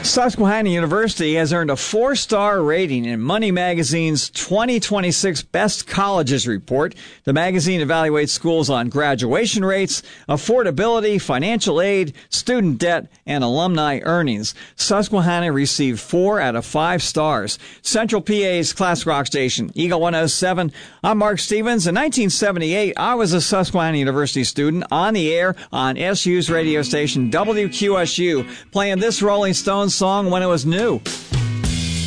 Susquehanna University has earned a 4-star rating in Money Magazine's 2026 Best Colleges report. The magazine evaluates schools on graduation rates, affordability, financial aid, student debt, and alumni earnings. Susquehanna received 4 out of 5 stars. Central PA's classic rock station, Eagle 107. I'm Mark Stevens. In 1978, I was a Susquehanna University student on the air on SU's radio station, WQSU, playing this Rolling Stones song when it was new.